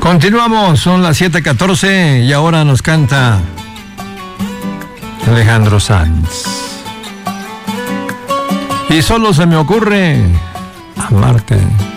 Continuamos, son las 7:14 y ahora nos canta Alejandro Sanz. Y solo se me ocurre amarte.